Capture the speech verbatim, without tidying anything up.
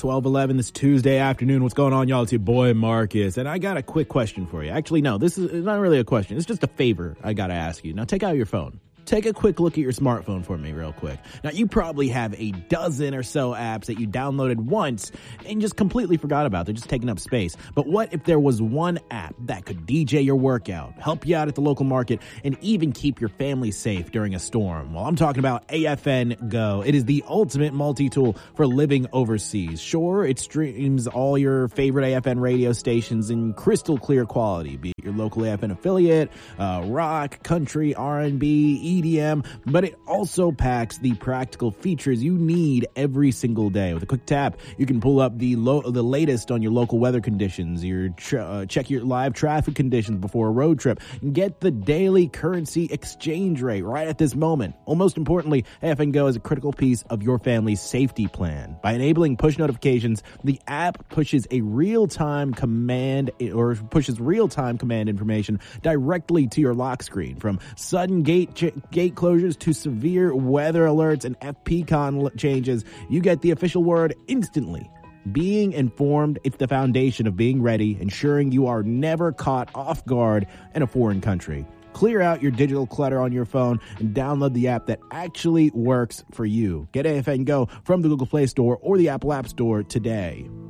twelve eleven this Tuesday afternoon. What's going on, y'all? It's your boy Marcus, and I got a quick question for you. Actually, no, this is not really a question. It's just a favor I got to ask you. Now, take out your phone. Take a quick look at your smartphone for me real quick. Now, you probably have a dozen or so apps that you downloaded once and just completely forgot about. They're just taking up space. But what if there was one app that could D J your workout, help you out at the local market, and even keep your family safe during a storm? Well, I'm talking about A F N Go. It is the ultimate multi-tool for living overseas. Sure, it streams all your favorite A F N radio stations in crystal clear quality, be it your local A F N affiliate, uh, rock, country, R and B, E D M, but it also packs the practical features you need every single day. With a quick tap, you can pull up the lo- the latest on your local weather conditions, your tra- uh, check your live traffic conditions before a road trip, and get the daily currency exchange rate right at this moment. Well, most importantly, A F N Go is a critical piece of your family's safety plan. By enabling push notifications, the app pushes a real-time command or pushes real-time command information directly to your lock screen. From sudden gate ch- gate closures to severe weather alerts and F P con changes, you get the official word instantly. Being informed, it's the foundation of being ready, ensuring you are never caught off guard in a foreign country. Clear out your digital clutter on your phone and download the app that actually works for you. Get A F N Go from the Google Play Store or the Apple App Store today.